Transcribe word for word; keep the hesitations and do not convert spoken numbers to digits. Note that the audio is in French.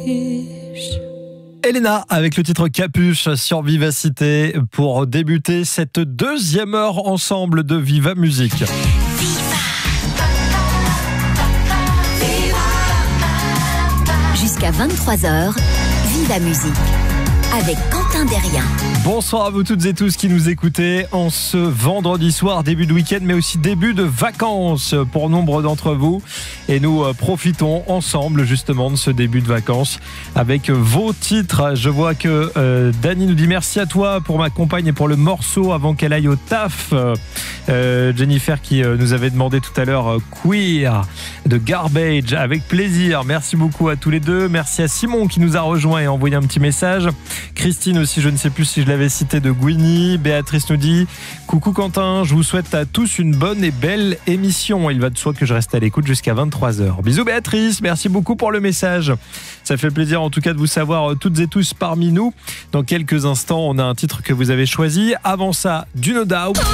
Elena avec le titre Capuche sur Vivacité pour débuter cette deuxième heure ensemble de Viva Musique. Jusqu'à vingt-trois heures, Viva Musique avec Quentin Derrien. Bonsoir à vous toutes et tous qui nous écoutez en ce vendredi soir, début de week-end, mais aussi début de vacances pour nombre d'entre vous. Et nous profitons ensemble justement de ce début de vacances avec vos titres. Je vois que euh, Dani nous dit merci à toi pour ma compagne et pour le morceau avant qu'elle aille au taf. Euh, Jennifer qui euh, nous avait demandé tout à l'heure euh, Queer de Garbage, avec plaisir. Merci beaucoup à tous les deux. Merci à Simon qui nous a rejoint et envoyé un petit message. Christine aussi, je ne sais plus si je l'avais cité, de Gouini. Béatrice nous dit coucou Quentin, je vous souhaite à tous une bonne et belle émission. Il va de soi que je reste à l'écoute jusqu'à vingt-trois heures. Bisous Béatrice, merci beaucoup pour le message. Ça fait plaisir en tout cas de vous savoir toutes et tous parmi nous. Dans quelques instants, on a un titre que vous avez choisi. Avant ça, du No Doubt.